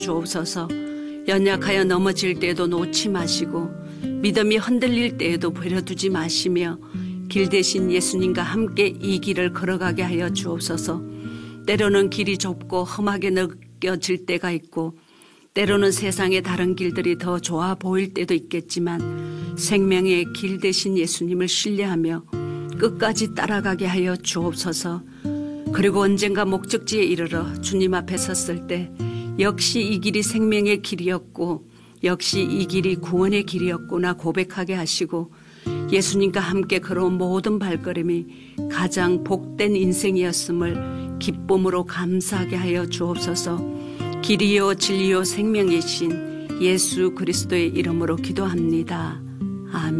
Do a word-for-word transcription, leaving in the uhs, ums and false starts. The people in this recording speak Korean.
주옵소서. 연약하여 넘어질 때에도 놓지 마시고 믿음이 흔들릴 때에도 버려두지 마시며 길 대신 예수님과 함께 이 길을 걸어가게 하여 주옵소서. 때로는 길이 좁고 험하게 느껴질 때가 있고 때로는 세상의 다른 길들이 더 좋아 보일 때도 있겠지만 생명의 길 대신 예수님을 신뢰하며 끝까지 따라가게 하여 주옵소서. 그리고 언젠가 목적지에 이르러 주님 앞에 섰을 때 역시 이 길이 생명의 길이었고 역시 이 길이 구원의 길이었구나 고백하게 하시고 예수님과 함께 걸어온 모든 발걸음이 가장 복된 인생이었음을 기쁨으로 감사하게 하여 주옵소서. 길이요 진리요 생명이신 예수 그리스도의 이름으로 기도합니다. 아멘.